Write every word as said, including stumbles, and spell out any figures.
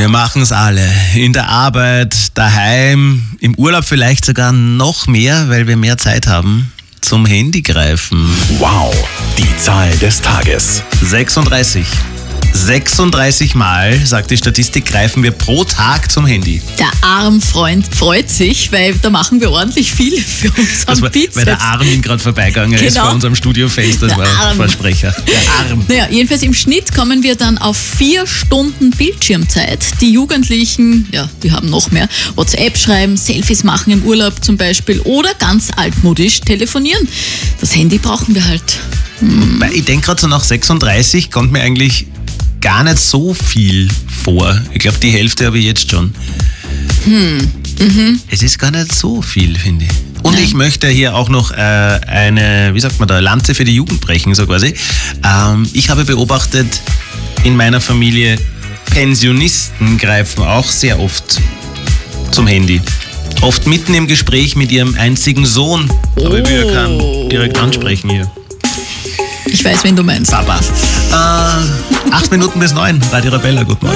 Wir machen es alle. In der Arbeit, daheim, im Urlaub vielleicht sogar noch mehr, weil wir mehr Zeit haben. Zum Handy greifen. Wow, die Zahl des Tages. sechsunddreißig. sechsunddreißig Mal, sagt die Statistik, greifen wir pro Tag zum Handy. Der Armfreund freut sich, weil da machen wir ordentlich viel für unseren Das war, Bizeps. weil der Armin gerade vorbeigegangen ist Genau. vor unserem Studiofest, das Der war Arm. der Versprecher. Der Arm. Naja, jedenfalls im Schnitt kommen wir dann auf vier Stunden Bildschirmzeit. Die Jugendlichen, ja, die haben noch mehr. WhatsApp schreiben, Selfies machen im Urlaub zum Beispiel oder ganz altmodisch telefonieren. Das Handy brauchen wir halt. Weil ich denke gerade so nach sechsunddreißig kommt mir eigentlich gar nicht so viel vor. Ich glaube, die Hälfte habe ich jetzt schon. Hm. Mhm. Es ist gar nicht so viel, finde ich. Und Nein. ich möchte hier auch noch äh, eine, wie sagt man da, Lanze für die Jugend brechen, so quasi. Ähm, ich habe beobachtet, in meiner Familie, Pensionisten greifen auch sehr oft zum Handy. Oft mitten im Gespräch mit ihrem einzigen Sohn. Aber ich will ja keinen direkt ansprechen hier. Ich weiß, wen du meinst. Papa. Äh, acht Minuten bis neun. Radio Arabella, guten Morgen.